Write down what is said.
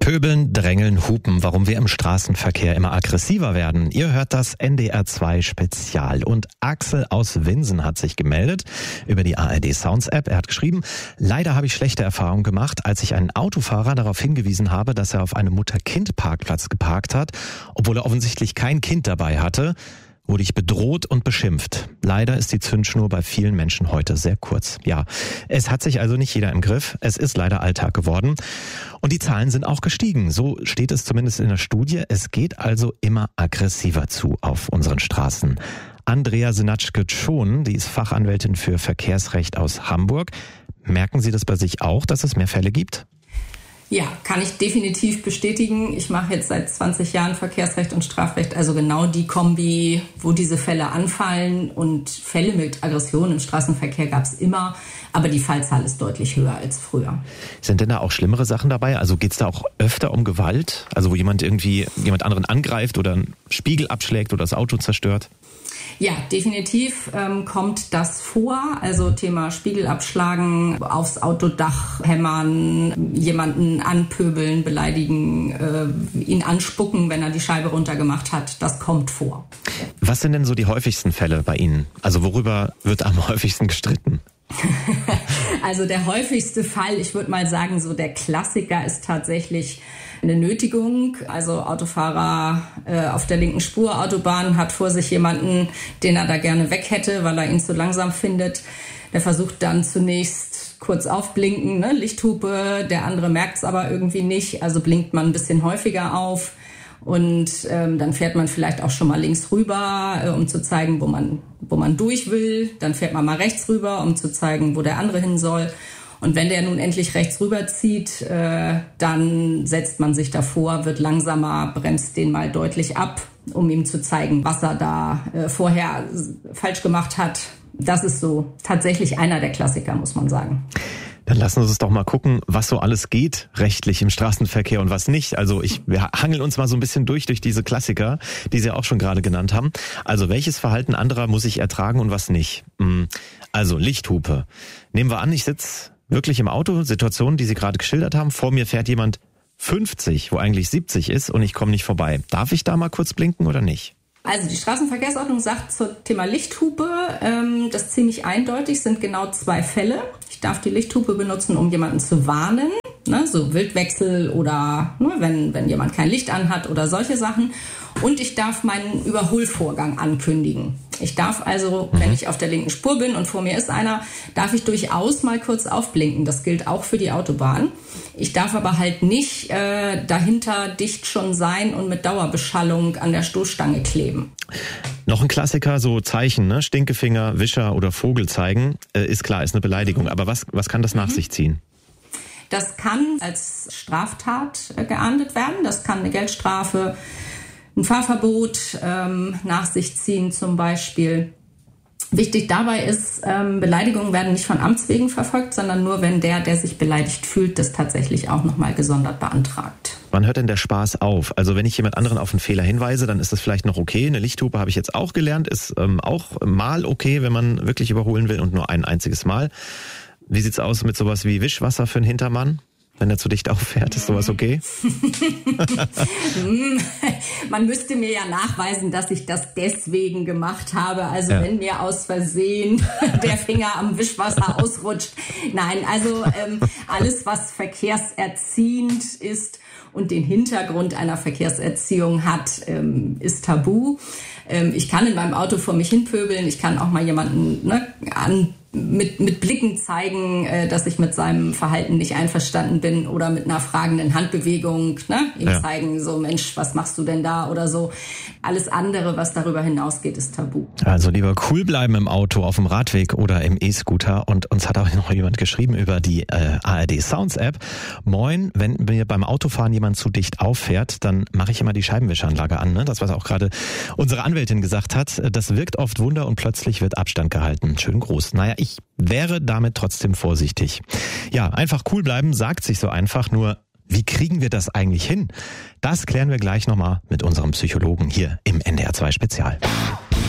Pöbeln, Drängeln, Hupen, warum wir im Straßenverkehr immer aggressiver werden. Ihr hört das NDR 2 Spezial. Und Axel aus Winsen hat sich gemeldet über die ARD Sounds App. Er hat geschrieben: Leider habe ich schlechte Erfahrungen gemacht, als ich einen Autofahrer darauf hingewiesen habe, dass er auf einem Mutter-Kind-Parkplatz geparkt hat, obwohl er offensichtlich kein Kind dabei hatte. Wurde ich bedroht und beschimpft. Leider ist die Zündschnur bei vielen Menschen heute sehr kurz. Ja, es hat sich also nicht jeder im Griff. Es ist leider Alltag geworden. Und die Zahlen sind auch gestiegen. So steht es zumindest in der Studie. Es geht also immer aggressiver zu auf unseren Straßen. Andrea Sinatschke-Schon, die ist Fachanwältin für Verkehrsrecht aus Hamburg. Merken Sie das bei sich auch, dass es mehr Fälle gibt? Ja, kann ich definitiv bestätigen. Ich mache jetzt seit 20 Jahren Verkehrsrecht und Strafrecht, also genau die Kombi, wo diese Fälle anfallen. Und Fälle mit Aggression im Straßenverkehr gab es immer, aber die Fallzahl ist deutlich höher als früher. Sind denn da auch schlimmere Sachen dabei? Also geht es da auch öfter um Gewalt? Also wo jemand anderen angreift oder einen Spiegel abschlägt oder das Auto zerstört? Ja, definitiv kommt das vor. Also Thema Spiegel abschlagen, aufs Autodach hämmern, jemanden anpöbeln, beleidigen, ihn anspucken, wenn er die Scheibe runtergemacht hat. Das kommt vor. Was sind denn so die häufigsten Fälle bei Ihnen? Also worüber wird am häufigsten gestritten? Also der häufigste Fall, ich würde mal sagen, so der Klassiker ist tatsächlich eine Nötigung. Also Autofahrer auf der linken Spur, Autobahn, hat vor sich jemanden, den er da gerne weg hätte, weil er ihn zu langsam findet. Der versucht dann zunächst kurz aufblinken, ne? Lichthupe, der andere merkt es aber irgendwie nicht, also blinkt man ein bisschen häufiger auf. Und dann fährt man vielleicht auch schon mal links rüber, um zu zeigen, wo man durch will. Dann fährt man mal rechts rüber, um zu zeigen, wo der andere hin soll. Und wenn der nun endlich rechts rüber zieht, dann setzt man sich davor, wird langsamer, bremst den mal deutlich ab, um ihm zu zeigen, was er da vorher falsch gemacht hat. Das ist so tatsächlich einer der Klassiker, muss man sagen. Dann lassen Sie uns doch mal gucken, was so alles geht rechtlich im Straßenverkehr und was nicht. Also wir hangeln uns mal so ein bisschen durch diese Klassiker, die Sie auch schon gerade genannt haben. Also welches Verhalten anderer muss ich ertragen und was nicht? Also Lichthupe. Nehmen wir an, ich sitze wirklich im Auto, Situation, die Sie gerade geschildert haben. Vor mir fährt jemand 50, wo eigentlich 70 ist und ich komme nicht vorbei. Darf ich da mal kurz blinken oder nicht? Also die Straßenverkehrsordnung sagt zum Thema Lichthupe, das ist ziemlich eindeutig, sind genau 2 Fälle. Ich darf die Lichthupe benutzen, um jemanden zu warnen, ne, so Wildwechsel oder ne, wenn jemand kein Licht anhat oder solche Sachen. Und ich darf meinen Überholvorgang ankündigen. Ich darf also, wenn ich auf der linken Spur bin und vor mir ist einer, darf ich durchaus mal kurz aufblinken. Das gilt auch für die Autobahn. Ich darf aber halt nicht dahinter dicht schon sein und mit Dauerbeschallung an der Stoßstange kleben. Noch ein Klassiker, so Zeichen, ne? Stinkefinger, Wischer oder Vogel zeigen, ist klar, ist eine Beleidigung. Aber was kann das nach sich ziehen? Das kann als Straftat geahndet werden. Das kann eine Geldstrafe, ein Fahrverbot nach sich ziehen zum Beispiel. Wichtig dabei ist, Beleidigungen werden nicht von Amts wegen verfolgt, sondern nur, wenn der sich beleidigt fühlt, das tatsächlich auch nochmal gesondert beantragt. Wann hört denn der Spaß auf? Also wenn ich jemand anderen auf einen Fehler hinweise, dann ist das vielleicht noch okay. Eine Lichthupe habe ich jetzt auch gelernt, ist auch mal okay, wenn man wirklich überholen will und nur ein einziges Mal. Wie sieht's aus mit sowas wie Wischwasser für einen Hintermann? Wenn er zu dicht auffährt, ist sowas okay? Man müsste mir ja nachweisen, dass ich das deswegen gemacht habe. Also wenn mir aus Versehen der Finger am Wischwasser ausrutscht. Nein, also alles, was verkehrserziehend ist und den Hintergrund einer Verkehrserziehung hat, ist tabu. Ich kann in meinem Auto vor mich hinpöbeln. Ich kann auch mal jemanden mit Blicken zeigen, dass ich mit seinem Verhalten nicht einverstanden bin oder mit einer fragenden Handbewegung, ne? Ihm zeigen, so Mensch, was machst du denn da oder so. Alles andere, was darüber hinausgeht, ist tabu. Also lieber cool bleiben im Auto, auf dem Radweg oder im E-Scooter. Und uns hat auch noch jemand geschrieben über die ARD Sounds App. Moin, wenn mir beim Autofahren jemand zu dicht auffährt, dann mache ich immer die Scheibenwischeranlage an. Ne? Das, was auch gerade unsere Anwältin gesagt hat, das wirkt oft Wunder und plötzlich wird Abstand gehalten. Schön groß. Naja, ich wäre damit trotzdem vorsichtig. Ja, einfach cool bleiben, sagt sich so einfach, nur wie kriegen wir das eigentlich hin? Das klären wir gleich nochmal mit unserem Psychologen hier im NDR 2 Spezial.